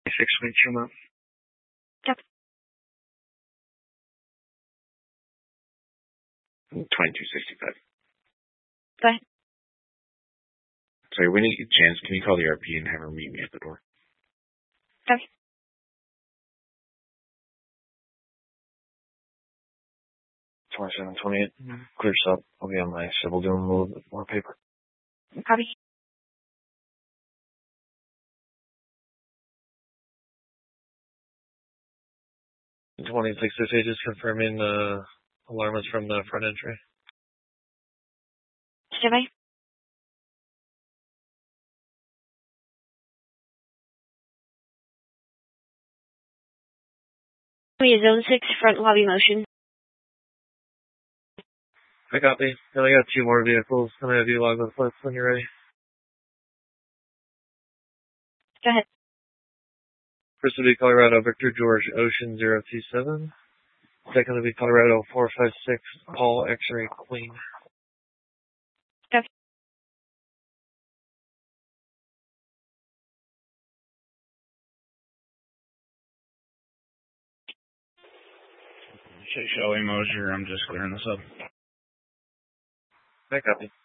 6.2 Yep. 2265. Go ahead. Sorry, when you get a chance, can you call the RP and have her meet me at the door? Okay. 27, 28. Clears up. I'll be on my civil doing a little bit more paper. Copy. Just confirming alarm is from the front entry. Stand by. Zone 6, front lobby motion. I copy. And I got 2 more vehicles. I'm going to do log those flights when you're ready. Go ahead. First will be Colorado Victor George Ocean 027. Second will be Colorado 456 Paul X-ray Queen. Go. Shelly Mosier, I'm just clearing this up. I copy.